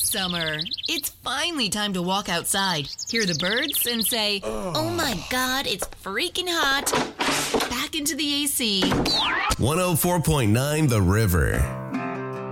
Summer. It's finally time to walk outside, hear the birds, and say, oh my God, it's freaking hot. Back into the AC. 104.9 The River.